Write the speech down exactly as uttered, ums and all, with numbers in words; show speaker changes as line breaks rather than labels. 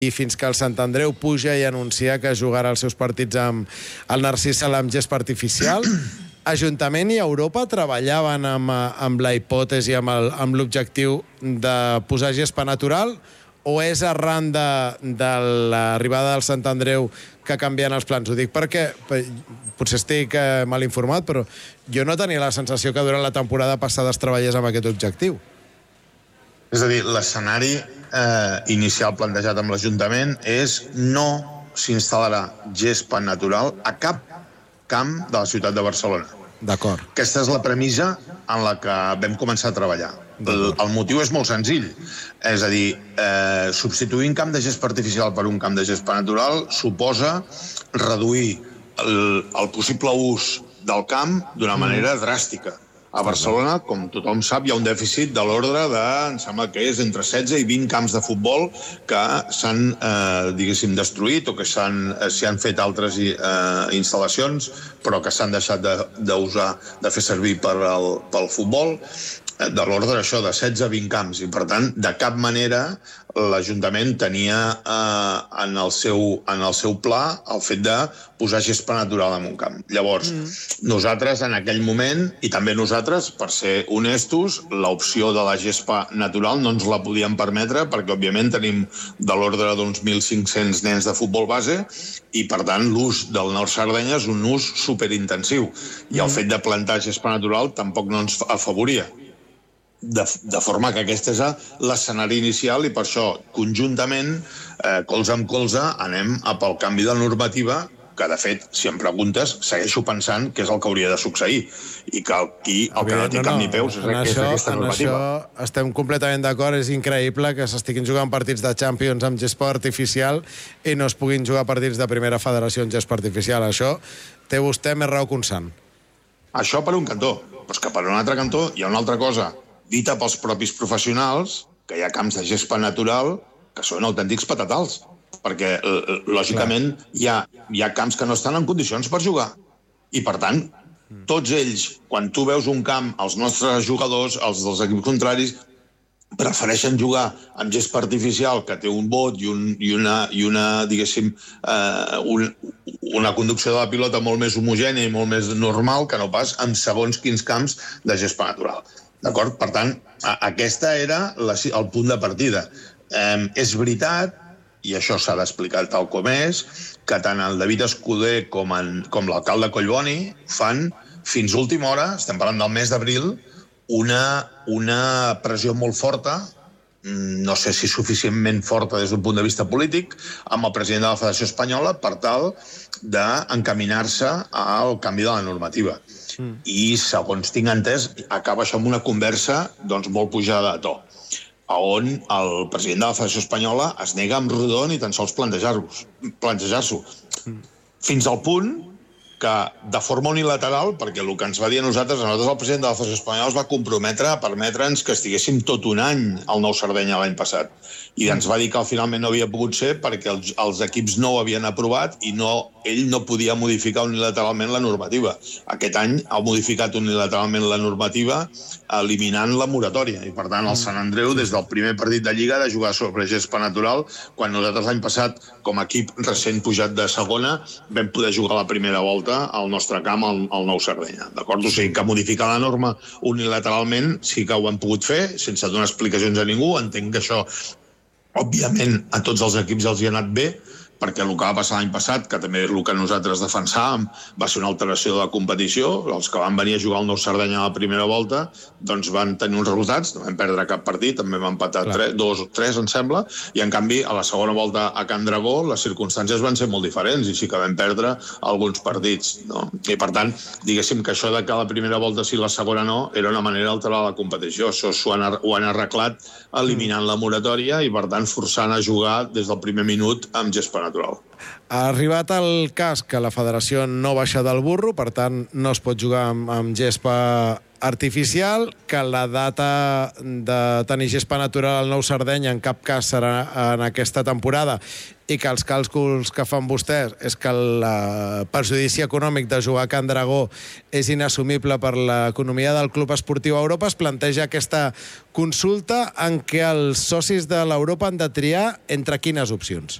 i fins que el Sant Andreu puja i anuncia que jugarà els seus partits amb el Narcís Sala amb gespa artificial. Ajuntament i Europa treballaven amb, amb la hipòtesi, amb, el, amb l'objectiu de posar gespa natural, o és arran de, de l'arribada del Sant Andreu que canvien els plans? Ho dic perquè potser estic eh, mal informat, però jo no tenia la sensació que durant la temporada passada es treballés amb aquest objectiu.
És a dir, l'escenari eh, inicial plantejat amb l'Ajuntament és no s'instal·larà gespa natural a cap camp de la ciutat de Barcelona.
D'acord.
Aquesta és la premissa en la que vam començar a treballar. El, el motiu és molt senzill. És a dir, eh, substituir un camp de gespa artificial per un camp de gespa natural suposa reduir el, el possible ús del camp d'una manera dràstica. A Barcelona, com tothom sap, hi ha un dèficit de l'ordre de, em sembla que és entre setze i vint camps de futbol que s'han, eh, diguéssim, destruït o que s'han, s'hi han fet altres eh, instal·lacions, però que s'han deixat de, d'usar, de fer servir per al, pel futbol, de l'ordre això de setze a vint camps, i per tant de cap manera l'Ajuntament tenia eh, en, el seu, en el seu pla el fet de posar gespa natural en un camp. Llavors, mm. nosaltres en aquell moment, i també nosaltres, per ser honestos, l'opció de la gespa natural no ens la podíem permetre perquè òbviament tenim de l'ordre d'uns mil cinc-cents nens de futbol base i per tant l'ús del Nord Sardenya és un ús superintensiu i el fet de plantar gespa natural tampoc no ens afavoria. De, de forma que aquest és l'escenari inicial i per això, conjuntament, eh, colze amb colze, anem a pel canvi de normativa que, de fet, si em preguntes, segueixo pensant que és el que hauria de succeir i que aquí el que no té cap ni peus és, és
això,
aquesta normativa.
En això estem completament d'acord. És increïble que s'estiguin jugant partits de Champions amb gespa artificial i no es puguin jugar partits de primera federació amb gespa artificial. Això té vostè més raó que un sant.
Això per un cantó. Però és que per un altre cantó hi ha una altra cosa dita pels propis professionals, que hi ha camps de gespa natural que són autèntics patatals, perquè, lògicament, hi ha, hi ha camps que no estan en condicions per jugar. I, per tant, tots ells, quan tu veus un camp, els nostres jugadors, els dels equips contraris, prefereixen jugar amb gespa artificial, que té un bot i, un, i, una, i una, diguéssim, eh, un, una conducció de la pilota molt més homogènia i molt més normal que no pas amb segons quins camps de gespa natural. D'acord? Per tant, aquesta era la, el punt de partida. Eh, és veritat, i això s'ha d'explicar tal com és, que tant el David Escuder com, en, com l'alcalde Collboni fan, fins a última hora, estem parlant del mes d'abril, una, una pressió molt forta, no sé si suficientment forta des d'un punt de vista polític, amb el president de la Federació Espanyola per tal d'encaminar-se al canvi de la normativa. Mm. I, segons tinc entès, acaba això amb una conversa doncs, molt pujada de to, on el president de la Federació Espanyola es nega amb rodó ni tan sols plantejar-ho. plantejar-s'ho. Mm. Fins al punt que, de forma unilateral, perquè el que ens va dir a nosaltres, a nosaltres el president de la Federació Espanyola es va comprometre a permetre'ns que estiguéssim tot un any al Nou Sardenya l'any passat. I ens va dir que finalment no havia pogut ser perquè els, els equips no ho havien aprovat i no, ell no podia modificar unilateralment la normativa. Aquest any ha modificat unilateralment la normativa eliminant la moratòria. I per tant el Sant Andreu des del primer partit de Lliga ha de jugar sobre gespa natural quan nosaltres l'any passat com a equip recent pujat de segona vam poder jugar la primera volta al nostre camp al, al Nou Sardenya. D'acord? O sigui que modificar la norma unilateralment sí que ho han pogut fer sense donar explicacions a ningú. Entenc que això òbviament a tots els equips els hi ha anat bé, perquè el que va passar l'any passat, que també és el que nosaltres defensàvem, va ser una alteració de la competició. Els que van venir a jugar al Nou Sardenya a la primera volta doncs van tenir uns resultats, no vam perdre cap partit, també vam empatar tres, dos o tres, em sembla, i en canvi a la segona volta a Can Dragó les circumstàncies van ser molt diferents i sí que vam perdre alguns partits. No? I per tant, diguéssim que això de que la primera volta sí i la segona no, era una manera d'alterar la competició. Això ho han, ho han arreglat eliminant la moratòria i per tant forçant a jugar des del primer minut amb gespa natural.
Ha arribat el cas que la federació no baixa del burro, per tant no es pot jugar amb, amb gespa artificial, que la data de tenir gespa natural al Nou Sardenya en cap cas serà en aquesta temporada i que els càlculs que fan vostès és que el perjudici econòmic de jugar a Can Dragó és inassumible per l'economia del club esportiu a Europa, es planteja aquesta consulta en què els socis de l'Europa han de triar entre quines opcions?